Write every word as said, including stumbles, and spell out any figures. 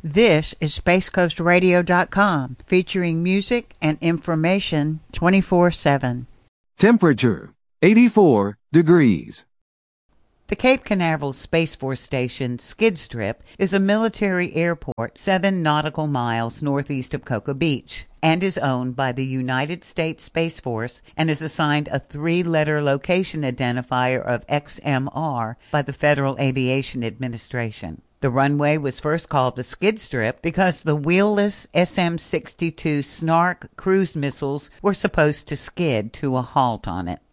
This is space coast radio dot com, featuring music and information twenty-four seven. Temperature, eighty-four degrees. The Cape Canaveral Space Force Station skid strip is a military airport seven nautical miles northeast of Cocoa Beach and is owned by the United States Space Force and is assigned a three-letter location identifier of X M R by the Federal Aviation Administration. The runway was first called the skid strip because the wheelless S M sixty-two Snark cruise missiles were supposed to skid to a halt on it.